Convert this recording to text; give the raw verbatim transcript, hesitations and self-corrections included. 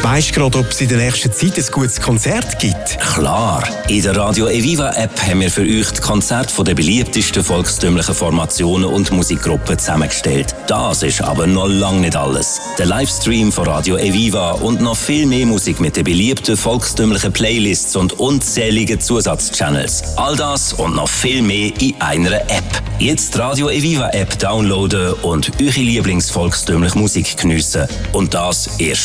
Weisst du gerade, ob es in der nächsten Zeit ein gutes Konzert gibt? Klar! In der Radio Eviva App haben wir für euch die Konzerte der beliebtesten volkstümlichen Formationen und Musikgruppen zusammengestellt. Das ist aber noch lange nicht alles. Der Livestream von Radio Eviva und noch viel mehr Musik mit den beliebten volkstümlichen Playlists und unzähligen Zusatzchannels. All das und noch viel mehr in einer App. Jetzt die Radio Eviva App downloaden und eure Lieblingsvolkstümliche Musik geniessen. Und das erst